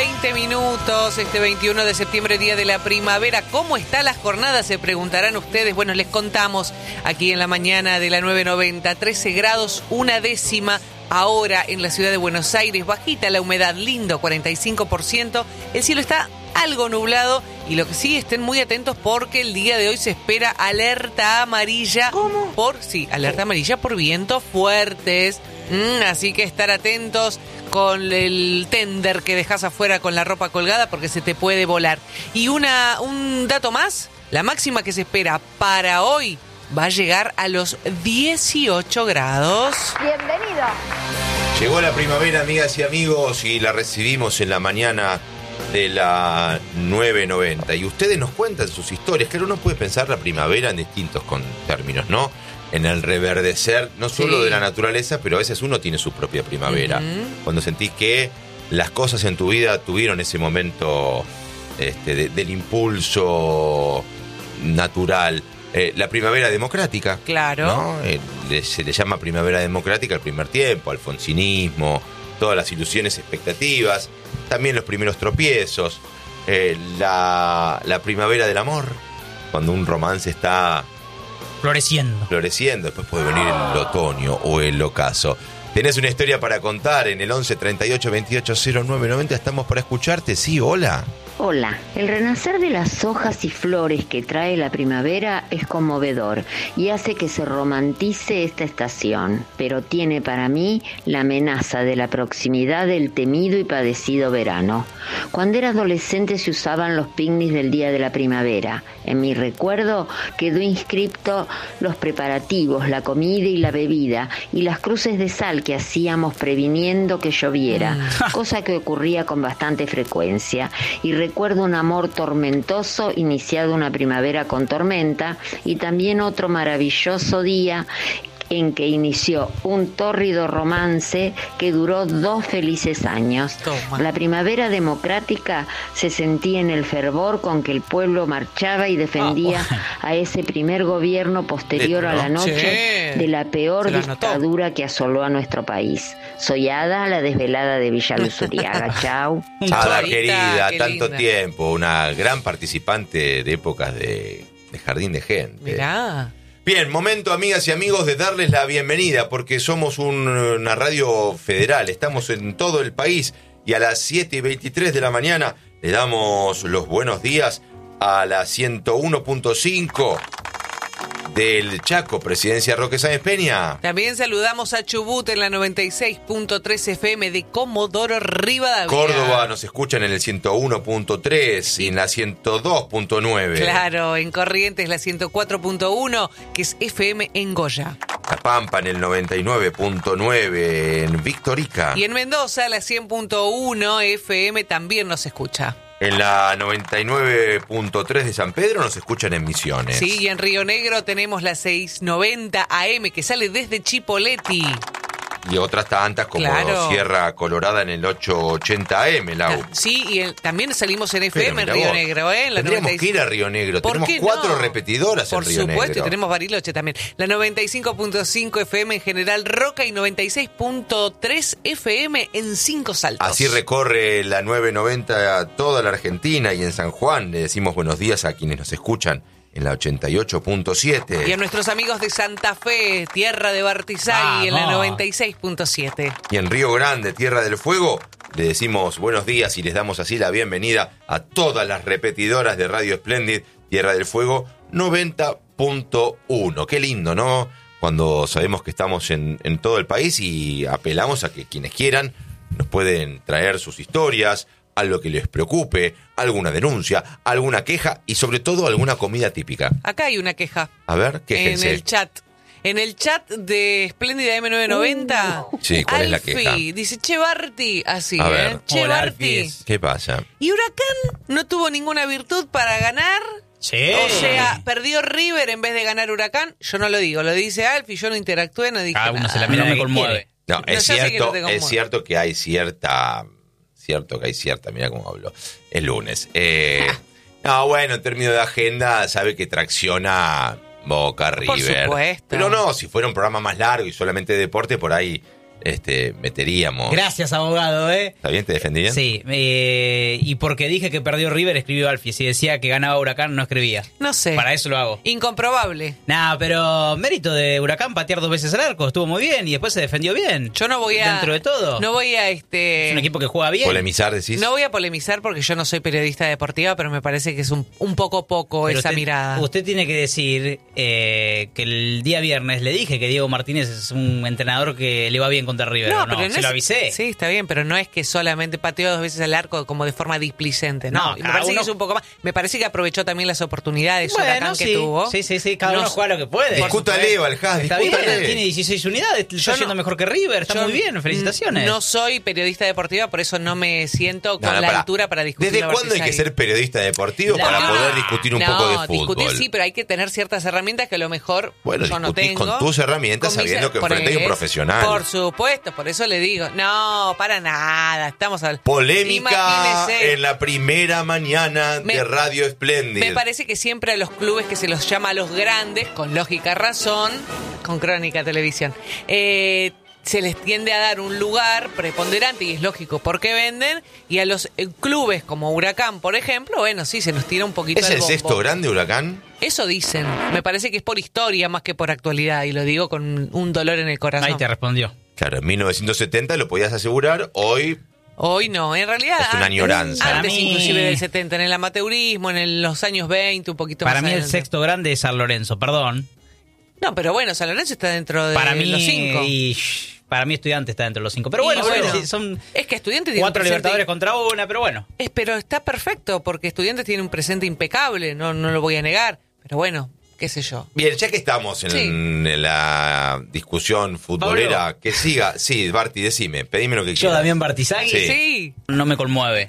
20 minutos, este 21 de septiembre, día de la primavera. ¿Cómo está la jornada? Se preguntarán ustedes. Bueno, les contamos aquí en la mañana de la 990, 13 grados, 1/10 ahora en la ciudad de Buenos Aires. Bajita la humedad, lindo, 45%. El cielo está algo nublado y lo que sí, estén muy atentos porque el día de hoy se espera alerta amarilla. ¿Cómo? Alerta amarilla por vientos fuertes. Así que estar atentos con el tender que dejas afuera con la ropa colgada porque se te puede volar. Y un dato más, la máxima que se espera para hoy va a llegar a los 18 grados. Bienvenido. Llegó la primavera, amigas y amigos, y la recibimos en la mañana de la 990. Y ustedes nos cuentan sus historias. Claro, uno puede pensar la primavera en distintos términos, ¿no? En el reverdecer, no solo de la naturaleza, pero a veces uno tiene su propia primavera. Cuando sentís que las cosas en tu vida tuvieron ese momento del impulso natural. La primavera democrática. Claro. ¿No? Se le llama primavera democrática el primer tiempo, alfonsinismo, todas las ilusiones, expectativas, también los primeros tropiezos, la primavera del amor, cuando un romance está floreciendo, después puede venir el otoño o el ocaso. ¿Tenés una historia para contar? En el 11 38 28 09 90 estamos para escucharte. Sí, hola. Hola, el renacer de las hojas y flores que trae la primavera es conmovedor y hace que se romantice esta estación, pero tiene para mí la amenaza de la proximidad del temido y padecido verano. Cuando era adolescente se usaban los picnics del día de la primavera. En mi recuerdo quedó inscripto los preparativos, la comida y la bebida y las cruces de sal que hacíamos previniendo que lloviera, cosa que ocurría con bastante frecuencia. Y recuerdo un amor tormentoso iniciado una primavera con tormenta y también otro maravilloso día en que inició un tórrido romance que duró 2 felices años. Toma. La primavera democrática se sentía en el fervor con que el pueblo marchaba y defendía a ese primer gobierno posterior a la noche de la peor dictadura que asoló a nuestro país. Soy Ada, la desvelada de Villa Luz Uriaga. Chau. Ada querida, tanto linda. tiempo, una gran participante de épocas de Jardín de Gente. Mirá. Bien, momento, amigas y amigos, de darles la bienvenida, porque somos una radio federal, estamos en todo el país, y a las 7:23 de la mañana le damos los buenos días a la 101.5 del Chaco, Presidencia Roque Sáenz Peña. También saludamos a Chubut en la 96.3 FM de Comodoro Rivadavia. Córdoba nos escuchan en el 101.3 y en la 102.9. Claro, en Corrientes la 104.1, que es FM en Goya. La Pampa en el 99.9 en Victorica. Y en Mendoza la 100.1 FM también nos escucha. En la 99.3 de San Pedro nos escuchan en Misiones. Sí, y en Río Negro tenemos la 690 AM que sale desde Chipoleti. Y otras tantas como Sierra Colorada en el 880 AM, Lau. Sí, y también salimos en FM en Pero Río vos, Negro, ¿eh? En la tendríamos 96. que ir a Río Negro. ¿Por Tenemos qué 4 no? repetidoras en Río Negro. Por supuesto, y tenemos Bariloche también. La 95.5 FM en General Roca y 96.3 FM en 5 Saltos. Así recorre la 990 a toda la Argentina, y en San Juan le decimos buenos días a quienes nos escuchan en la 88.7. Y a nuestros amigos de Santa Fe, tierra de Bartizay, en la 96.7. Y en Río Grande, Tierra del Fuego, le decimos buenos días y les damos así la bienvenida a todas las repetidoras de Radio Splendid, Tierra del Fuego 90.1. Qué lindo, ¿no? Cuando sabemos que estamos en todo el país y apelamos a que quienes quieran nos pueden traer sus historias, algo que les preocupe, alguna denuncia, alguna queja y sobre todo alguna comida típica. Acá hay una queja. A ver, quéjense. En el chat. En el chat de Espléndida M990. Sí, ¿cuál es la queja? Dice, Che Barti, así, A ver. Che Hola, Barti. Alfis. ¿Qué pasa? ¿Y Huracán no tuvo ninguna virtud para ganar? Sí. O sea, perdió River en vez de ganar Huracán. Yo no lo digo, lo dice Alfie, yo no interactué, no dije Cada uno nada. se la mira No me que conmueve. quiere. No, es ya sé que no cierto, te conmueve. es cierto que hay cierta, mira cómo hablo, el lunes. No, bueno, en términos de agenda, sabe que tracciona Boca, Por River. supuesto. Pero no, si fuera un programa más largo y solamente de deporte, por ahí meteríamos. Gracias, abogado, ¿Está bien? ¿Te defendí bien? Sí, y porque dije que perdió River, escribió Alfie. Si decía que ganaba Huracán, no escribía. No sé. Para eso lo hago. Incomprobable. Nah, pero mérito de Huracán patear 2 veces al arco. Estuvo muy bien y después se defendió bien. Yo no voy a... Dentro de todo. No voy a... Es un equipo que juega bien. ¿Polemizar, decís? No voy a polemizar porque yo no soy periodista deportiva, pero me parece que es un poco Pero esa mirada. Usted tiene que decir que el día viernes le dije que Diego Martínez es un entrenador que le va bien contra River. No, pero se lo avisé. Sí, está bien, pero no es que solamente pateó 2 veces al arco como de forma displicente. No, me parece que es un poco más. Me parece que aprovechó también las oportunidades Huracán que tuvo. Sí, cada uno juega lo que puede. Discútale, Valjas, Está discútale. bien, tiene 16 unidades, está yendo mejor que River, está muy bien, felicitaciones. No soy periodista deportiva, por eso no me siento con la altura para discutir. ¿Desde cuándo hay que ser periodista deportivo para poder discutir un poco de fútbol? Discutir sí, pero hay que tener ciertas herramientas que a lo mejor yo no tengo. Con tus herramientas, sabiendo que enfrente hay un profesional. Por supuesto, por eso le digo, no, para nada, estamos hablando. Polémica en la primera mañana de Radio Espléndida. Me parece que siempre a los clubes que se los llama a los grandes, con lógica razón, con Crónica Televisión, se les tiende a dar un lugar preponderante, y es lógico porque venden, y a los clubes como Huracán, por ejemplo, bueno, sí, se nos tira un poquito ¿Es el el bombo. sexto grande Huracán? Eso dicen. Me parece que es por historia más que por actualidad, y lo digo con un dolor en el corazón. Ahí te respondió. Claro, en 1970 lo podías asegurar, hoy no, en realidad es una añoranza. Antes, Para mí, inclusive del 70, en el amateurismo, en los años 20, un poquito más Para mí adelante. el sexto grande es San Lorenzo, perdón. No, pero bueno, San Lorenzo está dentro de Para mí, los 5. Para mí Estudiantes está dentro de los 5. Pero bueno, son es que Estudiantes tiene 4 un presente Libertadores contra una, pero bueno. Pero está perfecto, porque Estudiantes tiene un presente impecable, no lo voy a negar. Pero bueno, qué sé yo. Bien, ya que estamos en la discusión futbolera, Pablo. que siga. Sí, Barty, decime, pedime lo que Yo, quieras. Damián Bartizagui, Sí. no me conmueve.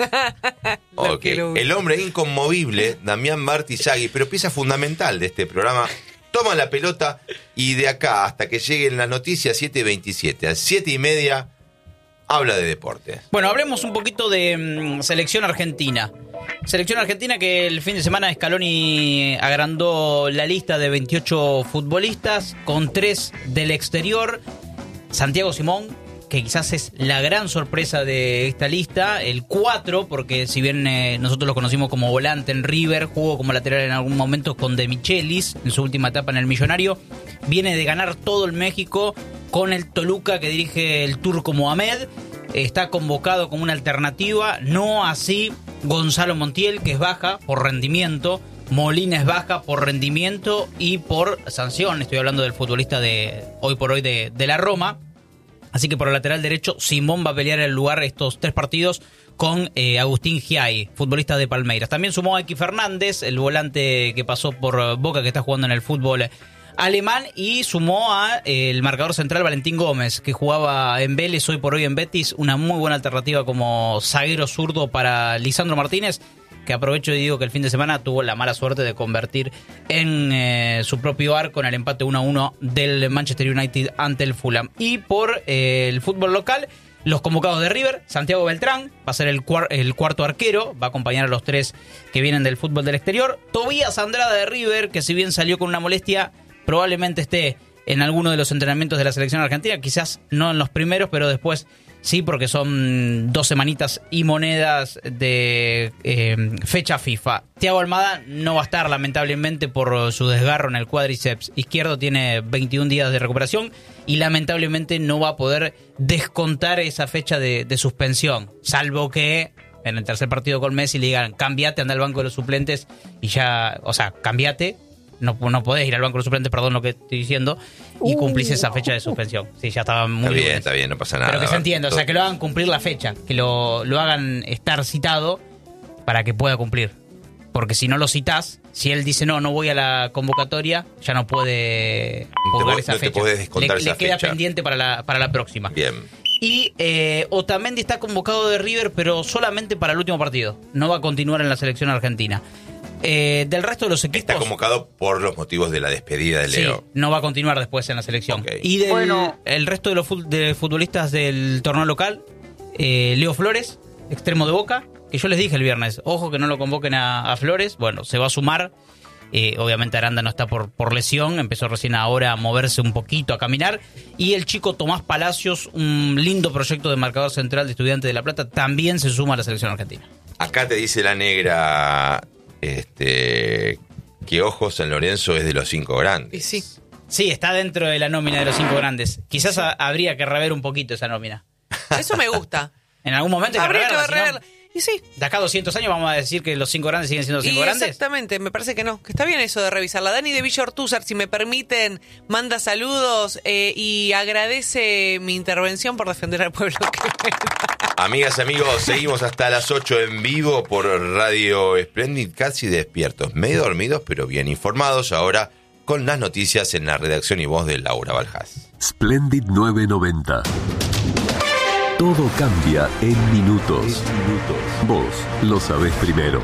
Ok. quiero. El hombre inconmovible, Damián Bartizagui, pero pieza fundamental de este programa, toma la pelota y de acá hasta que lleguen las noticias 7:27, a 7:30, habla de deporte. Bueno, hablemos un poquito de selección argentina. Selección argentina que el fin de semana Scaloni agrandó la lista de 28 futbolistas con 3 del exterior. Santiago Simón, que quizás es la gran sorpresa de esta lista. El 4, porque si bien nosotros lo conocimos como volante en River, jugó como lateral en algún momento con De Michelis en su última etapa en el Millonario. Viene de ganar todo el México con el Toluca que dirige el turco Mohamed. Está convocado como una alternativa, no así Gonzalo Montiel, que es baja por rendimiento, Molina es baja por rendimiento y por sanción. Estoy hablando del futbolista de hoy por hoy de la Roma. Así que por el lateral derecho, Simón va a pelear el lugar estos 3 partidos con Agustín Giai, futbolista de Palmeiras. También sumó a X Fernández, el volante que pasó por Boca, que está jugando en el fútbol alemán, y sumó a el marcador central Valentín Gómez, que jugaba en Vélez, hoy por hoy en Betis, una muy buena alternativa como zaguero zurdo para Lisandro Martínez, que aprovecho y digo que el fin de semana tuvo la mala suerte de convertir en su propio arco en el empate 1-1 del Manchester United ante el Fulham. Y por el fútbol local, los convocados de River, Santiago Beltrán va a ser el cuarto arquero, va a acompañar a los 3 que vienen del fútbol del exterior. Tobías Andrada de River, que si bien salió con una molestia, probablemente esté en alguno de los entrenamientos de la selección argentina, quizás no en los primeros, pero después sí, porque son 2 semanitas y monedas de fecha FIFA. Thiago Almada no va a estar, lamentablemente, por su desgarro en el cuádriceps izquierdo. Tiene 21 días de recuperación y lamentablemente no va a poder descontar esa fecha de suspensión, salvo que en el tercer partido con Messi le digan, cambiate, anda al banco de los suplentes y ya, o sea, cambiate. No podés ir al banco de los suplentes, perdón lo que estoy diciendo, y cumplís esa fecha de suspensión. Sí, ya estaba muy bien. Está bien, no pasa nada. Pero que se entienda, o sea, que lo hagan cumplir la fecha, que lo hagan estar citado para que pueda cumplir. Porque si no lo citás, si él dice no voy a la convocatoria, ya no puede jugar esa fecha. No te podés descontar esa le queda fecha. pendiente para la próxima. Bien. Y Otamendi está convocado de River, pero solamente para el último partido. No va a continuar en la selección argentina. Del resto de los equipos... Está convocado por los motivos de la despedida de Leo. Sí, no va a continuar después en la selección. Okay. Y el resto de los futbolistas del torneo local, Leo Flores, extremo de Boca, que yo les dije el viernes, ojo que no lo convoquen a Flores, bueno, se va a sumar Obviamente Aranda no está por lesión, empezó recién ahora a moverse un poquito, a caminar. Y el chico Tomás Palacios, un lindo proyecto de marcador central de Estudiantes de La Plata, también se suma a la selección argentina. Acá te dice la negra que ojo, San Lorenzo es de los 5 grandes. Y sí. Sí, está dentro de la nómina de los 5 grandes. Quizás habría que rever un poquito esa nómina. Eso me gusta. En algún momento hay que Habría reverla, que reverla. si no, Y sí. de acá a 200 años vamos a decir que los 5 grandes siguen siendo 5 grandes. Exactamente, me parece que no. Que está bien eso de revisarla. Dani de Villa Ortúzar, si me permiten, manda saludos y agradece mi intervención por defender al pueblo. Amigas, amigos, seguimos hasta las 8 en vivo por Radio Splendid, casi despiertos, medio dormidos, pero bien informados. Ahora con las noticias en la redacción y voz de Laura Baljás. Splendid 990. Todo cambia en minutos. Vos lo sabés primero.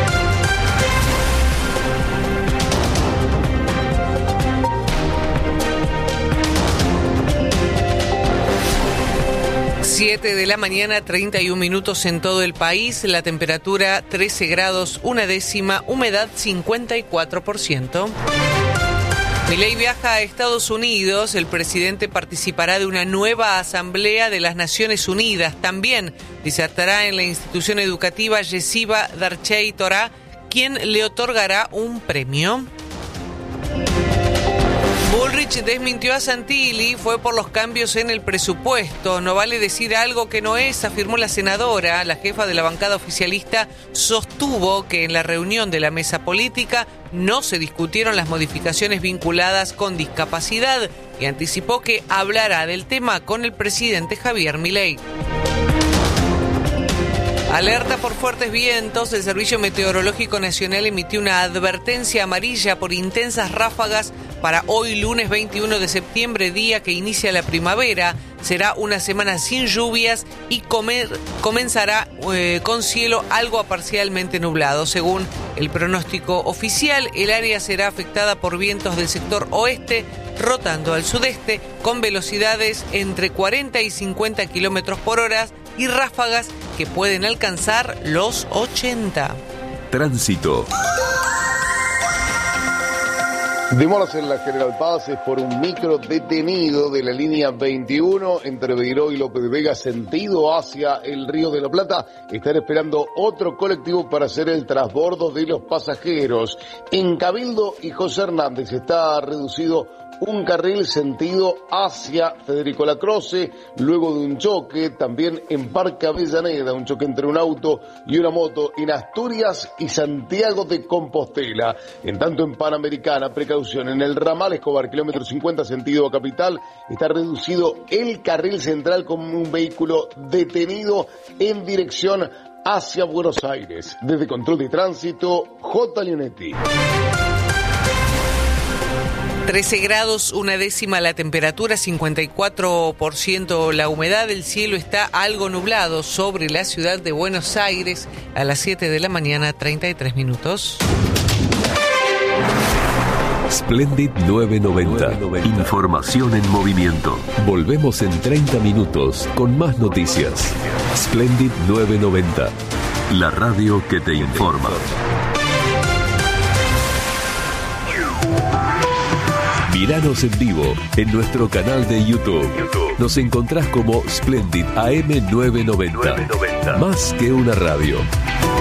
Siete de la mañana, 31 minutos en todo el país. La temperatura 13 grados, 1/10, humedad 54%. Milei viaja a Estados Unidos. El presidente participará de una nueva asamblea de las Naciones Unidas. También disertará en la institución educativa Yeshiva Darchei Torah, quien le otorgará un premio. Bullrich desmintió a Santilli, fue por los cambios en el presupuesto. No vale decir algo que no es, afirmó la senadora. La jefa de la bancada oficialista sostuvo que en la reunión de la mesa política no se discutieron las modificaciones vinculadas con discapacidad y anticipó que hablará del tema con el presidente Javier Milei. Alerta por fuertes vientos. El Servicio Meteorológico Nacional emitió una advertencia amarilla por intensas ráfagas para hoy lunes 21 de septiembre, día que inicia la primavera. Será una semana sin lluvias y comenzará con cielo algo parcialmente nublado. Según el pronóstico oficial, el área será afectada por vientos del sector oeste, rotando al sudeste, con velocidades entre 40 y 50 kilómetros por hora y ráfagas que pueden alcanzar los 80. Tránsito. Demoras en la General Paz es por un micro detenido de la línea 21 entre Beiró y López de Vega, sentido hacia el Río de la Plata. Están esperando otro colectivo para hacer el transbordo de los pasajeros. En Cabildo y José Hernández está reducido un carril sentido hacia Federico Lacroce, luego de un choque. También en Parque Avellaneda, un choque entre un auto y una moto en Asturias y Santiago de Compostela. En tanto, en Panamericana, precaución, en el ramal Escobar, kilómetro 50, sentido a Capital, está reducido el carril central con un vehículo detenido en dirección hacia Buenos Aires. Desde Control de Tránsito, J. Leonetti. 13 grados, 1/10 la temperatura, 54% la humedad. El cielo está algo nublado sobre la ciudad de Buenos Aires a las 7 de la mañana, 33 minutos. Splendid 990. Información en movimiento. Volvemos en 30 minutos con más noticias. Splendid 990. La radio que te informa. Míranos en vivo en nuestro canal de YouTube. Nos encontrás como Splendid AM 990. Más que una radio.